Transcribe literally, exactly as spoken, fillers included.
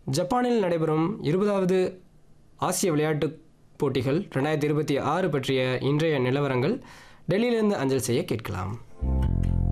ஜப்பானில் நடைபெறும் இருபதாவது ஆசிய விளையாட்டுப் போட்டிகள் ரெண்டாயிரத்தி இருபத்தி ஆறு பற்றிய இன்றைய நிலவரங்கள் டெல்லியிலிருந்து அஞ்சல் செய்ய கேட்கலாம்.